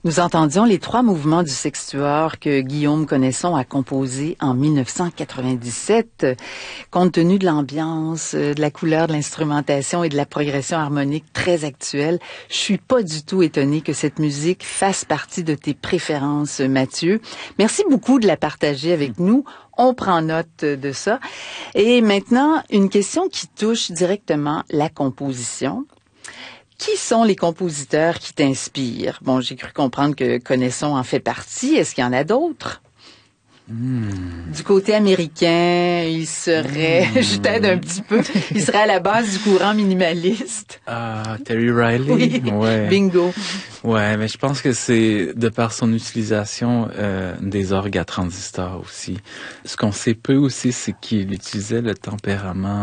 Nous entendions les 3 mouvements du sextuor que Guillaume Connaisson a composé en 1997. Compte tenu de l'ambiance, de la couleur de l'instrumentation et de la progression harmonique très actuelle, je suis pas du tout étonnée que cette musique fasse partie de tes préférences, Mathieu. Merci beaucoup de la partager avec nous. On prend note de ça. Et maintenant, une question qui touche directement la composition. Qui sont les compositeurs qui t'inspirent? Bon, j'ai cru comprendre que Connaisson en fait partie. Est-ce qu'il y en a d'autres? Du côté américain, il serait, je t'aide un petit peu, il serait à la base du courant minimaliste. Terry Riley? Oui, ouais. Bingo. Ouais, mais je pense que c'est de par son utilisation des orgues à transistors aussi. Ce qu'on sait peu aussi, c'est qu'il utilisait le tempérament